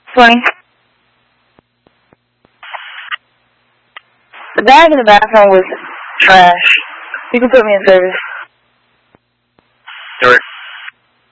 20. The bag in the bathroom was trash. You can put me in service. Stewart.